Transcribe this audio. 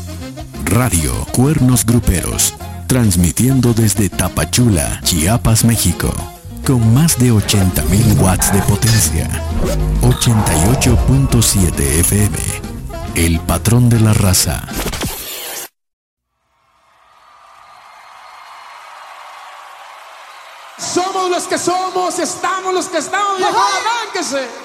Radio Cuernos Gruperos, transmitiendo desde Tapachula, Chiapas, México, con más de 80,000 watts de potencia. 88.7 FM, el patrón de la raza. Somos los que somos, estamos los que estamos, viejo, arránquese.